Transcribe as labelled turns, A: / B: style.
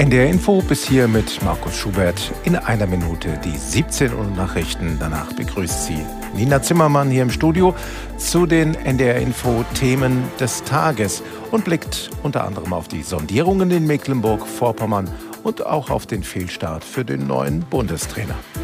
A: NDR Info bis hier mit Markus Schubert. In einer Minute die 17 Uhr Nachrichten. Danach begrüßt Sie Nina Zimmermann hier im Studio zu den NDR Info Themen des Tages und blickt unter anderem auf die Sondierungen in Mecklenburg-Vorpommern und auch auf den Fehlstart für den neuen Bundestrainer.